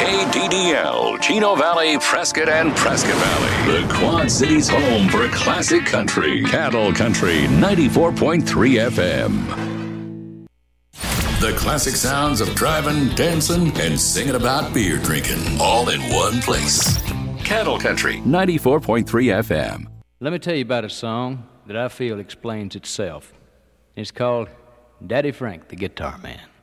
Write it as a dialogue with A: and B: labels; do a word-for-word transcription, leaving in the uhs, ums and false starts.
A: K D D L, Chino Valley, Prescott, and Prescott Valley. The Quad Cities' home for classic country. Cattle Country ninety-four point three F M. The classic sounds of driving, dancing, and singing about beer drinking. All in one place. Cattle Country ninety-four point three F M.
B: Let me tell you about a song that I feel explains itself. It's called Daddy Frank, the Guitar Man.